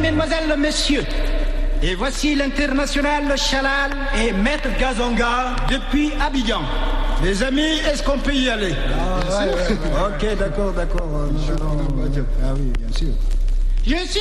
mesdemoiselles, messieurs, et voici l'international Chalal et Maître Gazonga depuis Abidjan. Les amis, est-ce qu'on peut y aller? Ok, d'accord. Ah oui, bien sûr. Je suis